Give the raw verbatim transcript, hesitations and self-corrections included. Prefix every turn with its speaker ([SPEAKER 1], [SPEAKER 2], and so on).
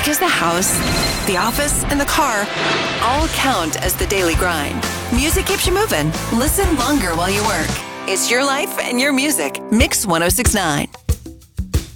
[SPEAKER 1] Because the house, the office, and the car all count as the daily grind. Music keeps you moving. Listen longer while you work. It's your life and your music. Mix one oh six point nine.